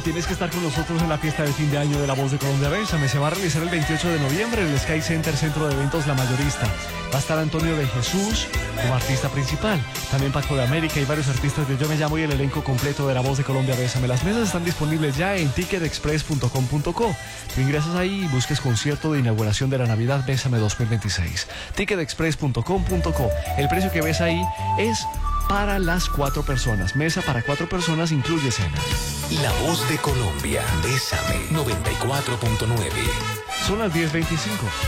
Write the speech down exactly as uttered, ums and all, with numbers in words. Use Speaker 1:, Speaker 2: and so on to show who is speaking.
Speaker 1: tienes que estar con nosotros en la fiesta de fin de año de La Voz de Colombia. Bésame. Se va a realizar el veintiocho de noviembre en el Sky Center, Centro de Eventos La Mayorista. Va a estar Antonio de Jesús como artista principal. También Paco de América y varios artistas de Yo Me Llamo y el elenco completo de La Voz de Colombia. Bésame. Las mesas están disponibles ya en ticket express punto com punto co. Tú ingresas ahí y busques concierto de inauguración de la Navidad Bésame dos mil veintiséis. ticket express punto com punto co. El precio que ves ahí es para las cuatro personas. Mesa para cuatro personas incluye cena.
Speaker 2: La Voz de Colombia. Bésame noventa y cuatro punto nueve.
Speaker 1: Son las diez veinticinco.